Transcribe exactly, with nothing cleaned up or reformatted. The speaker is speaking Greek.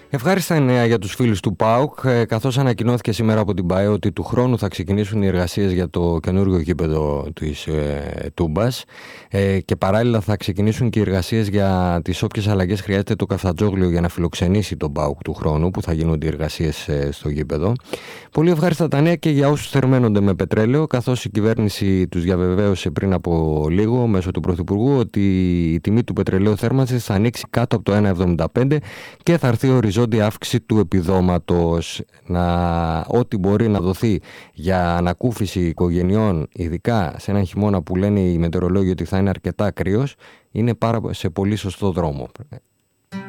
Ευχάριστα νέα για τους φίλους του ΠΑΟΚ, καθώς ανακοινώθηκε σήμερα από την ΠΑΕ ότι του χρόνου θα ξεκινήσουν οι εργασίες για το καινούργιο γήπεδο της ε, Τούμπας ε, και παράλληλα θα ξεκινήσουν και οι εργασίες για τις όποιες αλλαγές χρειάζεται το Καφτατζόγλιο για να φιλοξενήσει τον ΠΑΟΚ του χρόνου, που θα γίνονται οι εργασίες ε, στο γήπεδο. Πολύ ευχάριστα τα νέα και για όσους θερμαίνονται με πετρέλαιο, καθώς η κυβέρνηση τους διαβεβαίωσε πριν από λίγο μέσω του Πρωθυπουργού ότι η τιμή του πετρελαίου θέρμανσης θα ανοίξει κάτω από το ένα κόμμα εβδομήντα πέντε και θα έρθει οριζόντια αύξηση του επιδόματος. Να, ό,τι μπορεί να δοθεί για ανακούφιση οικογενειών, ειδικά σε έναν χειμώνα που λένε οι μετεωρολόγοι ότι θα είναι αρκετά κρύος, είναι πάρα, σε πολύ σωστό δρόμο.